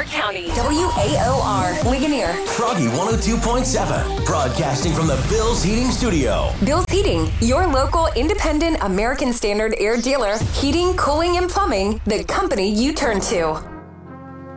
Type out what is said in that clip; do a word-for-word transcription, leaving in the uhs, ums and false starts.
Stark County. W A O R, Ligonier. Froggy one oh two point seven, broadcasting from the Bill's Heating Studio. Bill's Heating, your local independent American Standard air dealer. Heating, cooling, and plumbing, the company you turn to.